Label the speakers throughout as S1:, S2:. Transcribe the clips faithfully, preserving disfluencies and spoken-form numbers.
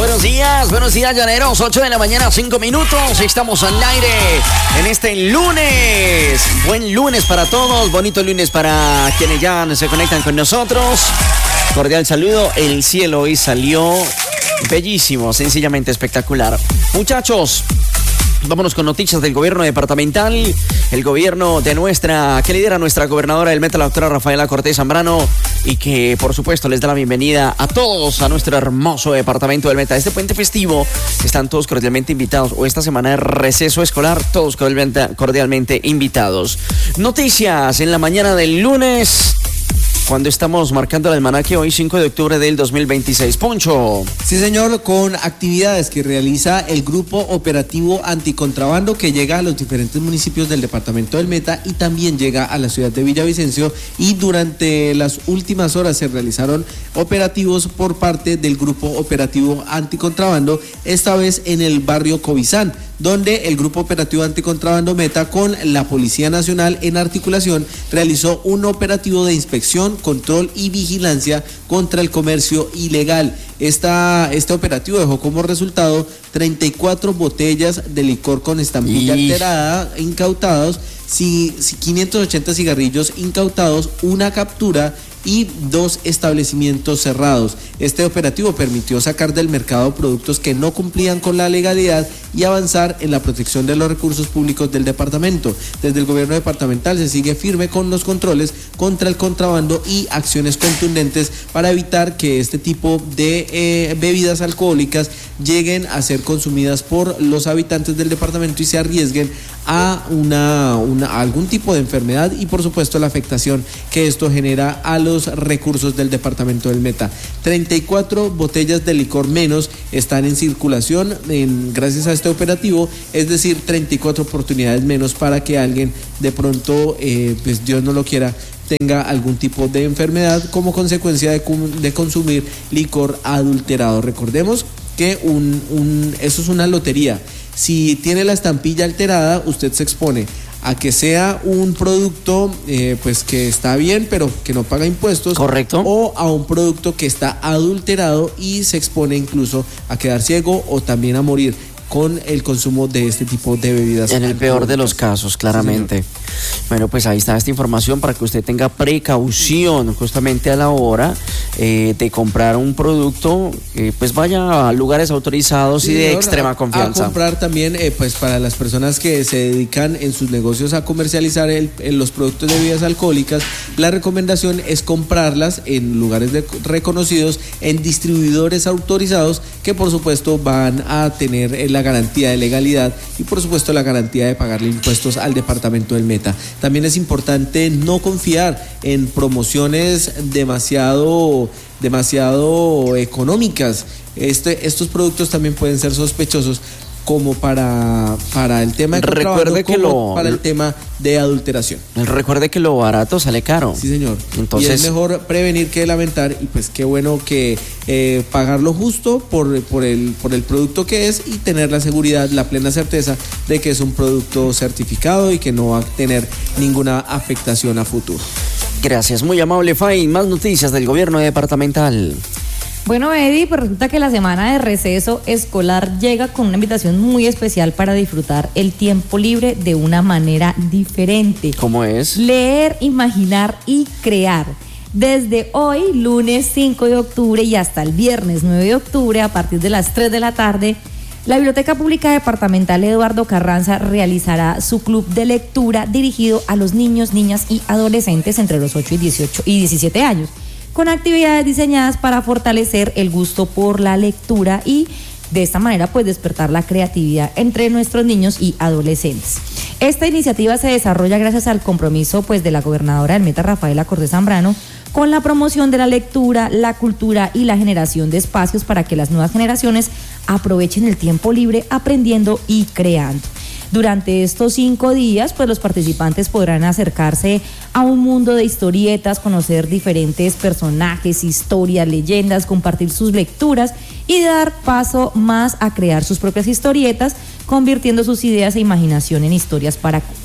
S1: buenos días, buenos días, llaneros. ocho de la mañana, cinco minutos. Estamos al aire en este lunes. Buen lunes para todos, bonito lunes para quienes ya se conectan con nosotros. Cordial saludo. El cielo hoy salió bellísimo, sencillamente espectacular. Muchachos, vámonos con noticias del gobierno departamental. El gobierno de nuestra, que lidera nuestra gobernadora del Meta, la doctora Rafaela Cortés Zambrano, y que por supuesto les da la bienvenida a todos a nuestro hermoso departamento del Meta. Este puente festivo están todos cordialmente invitados, o esta semana de receso escolar, todos cordialmente, cordialmente invitados. Noticias en la mañana del lunes, cuando estamos marcando el almanaque hoy, cinco de octubre del dos mil veintiséis. Poncho.
S2: Sí, señor, con actividades que realiza el Grupo Operativo Anticontrabando, que llega a los diferentes municipios del departamento del Meta y también llega a la ciudad de Villavicencio, y durante las últimas horas se realizaron operativos por parte del Grupo Operativo Anticontrabando, esta vez en el barrio Covizán, donde el Grupo Operativo Anticontrabando Meta con la Policía Nacional en articulación realizó un operativo de inspección, control y vigilancia contra el comercio ilegal. Esta, este operativo dejó como resultado treinta y cuatro botellas de licor con estampilla y... alterada incautados, si, si quinientos ochenta cigarrillos incautados, una captura y dos establecimientos cerrados. Este operativo permitió sacar del mercado productos que no cumplían con la legalidad y avanzar en la protección de los recursos públicos del departamento. Desde el gobierno departamental se sigue firme con los controles contra el contrabando y acciones contundentes para evitar que este tipo de eh, bebidas alcohólicas lleguen a ser consumidas por los habitantes del departamento y se arriesguen a, una, una, a algún tipo de enfermedad y por supuesto la afectación que esto genera a los recursos del departamento del Meta. treinta y cuatro botellas de licor menos están en circulación en, gracias a este operativo, es decir, treinta y cuatro oportunidades menos para que alguien de pronto, eh, pues Dios no lo quiera, tenga algún tipo de enfermedad como consecuencia de, de consumir licor adulterado. Recordemos que un, un, eso es una lotería. Si tiene la estampilla alterada, usted se expone a que sea un producto eh, pues que está bien pero que no paga impuestos.
S1: Correcto.
S2: O a un producto que está adulterado y se expone incluso a quedar ciego o también a morir con el consumo de este tipo de bebidas.
S1: En el peor de los casos, claramente. Sí, bueno, pues ahí está esta información para que usted tenga precaución justamente a la hora eh, de comprar un producto, eh, pues vaya a lugares autorizados, sí, y de señor, extrema
S2: a,
S1: confianza.
S2: A comprar también, eh, pues para las personas que se dedican en sus negocios a comercializar el, el, los productos de bebidas alcohólicas, la recomendación es comprarlas en lugares de, reconocidos, en distribuidores autorizados, que por supuesto van a tener la garantía de legalidad y por supuesto la garantía de pagarle impuestos al departamento del Meta. También es importante no confiar en promociones demasiado, demasiado económicas. Este, estos productos también pueden ser sospechosos como para, para el tema de
S1: recuerde que lo,
S2: para el tema de adulteración.
S1: Recuerde que lo barato sale caro.
S2: Sí, señor.
S1: Entonces,
S2: y es mejor prevenir que lamentar, y pues qué bueno que eh, pagar lo justo por, por, el, por el producto que es y tener la seguridad, la plena certeza de que es un producto certificado y que no va a tener ninguna afectación a futuro.
S1: Gracias, muy amable, Fay. Más noticias del gobierno departamental.
S3: Bueno, Eddie, pues resulta que la semana de receso escolar llega con una invitación muy especial para disfrutar el tiempo libre de una manera diferente.
S1: ¿Cómo es?
S3: Leer, imaginar y crear. Desde hoy, lunes cinco de octubre y hasta el viernes nueve de octubre, a partir de las tres de la tarde, la Biblioteca Pública Departamental Eduardo Carranza realizará su club de lectura dirigido a los niños, niñas y adolescentes entre los ocho y dieciocho y diecisiete años, con actividades diseñadas para fortalecer el gusto por la lectura y de esta manera pues despertar la creatividad entre nuestros niños y adolescentes. Esta iniciativa se desarrolla gracias al compromiso pues de la gobernadora del Meta, Rafaela Cortés Zambrano, con la promoción de la lectura, la cultura y la generación de espacios para que las nuevas generaciones aprovechen el tiempo libre aprendiendo y creando. Durante estos cinco días, pues los participantes podrán acercarse a un mundo de historietas, conocer diferentes personajes, historias, leyendas, compartir sus lecturas y dar paso más a crear sus propias historietas, convirtiendo sus ideas e imaginación en historias para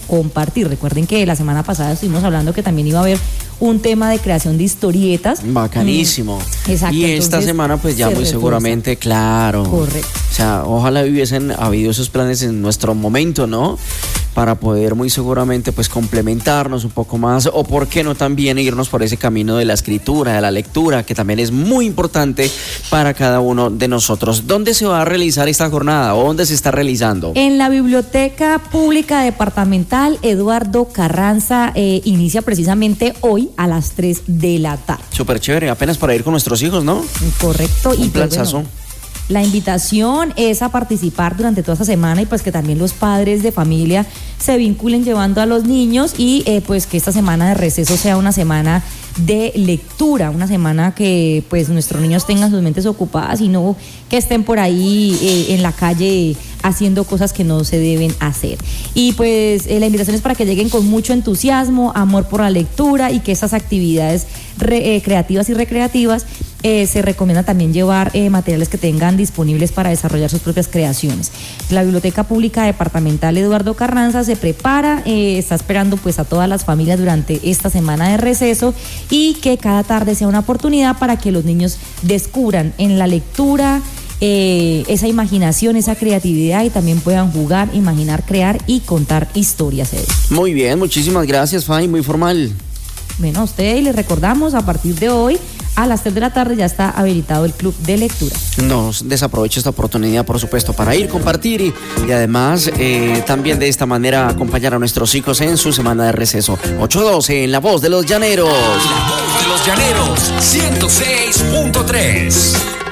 S3: compartir. Recuerden que la semana pasada estuvimos hablando que también iba a haber un tema de creación de historietas.
S1: Bacanísimo.
S3: Mm, exacto.
S1: Y esta
S3: entonces,
S1: semana pues ya muy
S3: refuerza.
S1: seguramente, claro.
S3: Correcto.
S1: O sea, ojalá hubiesen habido esos planes en nuestro momento, ¿no? Para poder muy seguramente pues complementarnos un poco más, o por qué no también irnos por ese camino de la escritura, de la lectura, que también es muy importante para cada uno de nosotros. ¿Dónde se va a realizar esta jornada o dónde se está realizando?
S3: En la Biblioteca Pública Departamental Eduardo Carranza, eh, inicia precisamente hoy a las tres de la tarde.
S1: Súper chévere, apenas para ir con nuestros hijos, ¿no?
S3: Correcto.
S1: Un
S3: y pues,
S1: planzazo.
S3: bueno, la invitación es a participar durante toda esta semana y pues que también los padres de familia se vinculen llevando a los niños y eh, pues que esta semana de receso sea una semana de lectura, una semana que pues nuestros niños tengan sus mentes ocupadas y no que estén por ahí eh, en la calle haciendo cosas que no se deben hacer. Y pues eh, la invitación es para que lleguen con mucho entusiasmo, amor por la lectura y que estas actividades re, eh, creativas y recreativas eh, se recomienda también llevar eh, materiales que tengan disponibles para desarrollar sus propias creaciones. La Biblioteca Pública Departamental Eduardo Carranza se prepara, eh, está esperando pues a todas las familias durante esta semana de receso y que cada tarde sea una oportunidad para que los niños descubran en la lectura eh, esa imaginación, esa creatividad y también puedan jugar, imaginar, crear y contar historias. Ed.
S1: Muy bien, muchísimas gracias, Fay, muy formal.
S3: Bueno, a usted y les recordamos, a partir de hoy a las tres de la tarde ya está habilitado el club de lectura.
S1: No desaproveche esta oportunidad, por supuesto, para ir, compartir y, y además eh, también de esta manera acompañar a nuestros hijos en su semana de receso. ocho doce en La Voz de los Llaneros.
S4: La Voz de los Llaneros, ciento seis punto tres.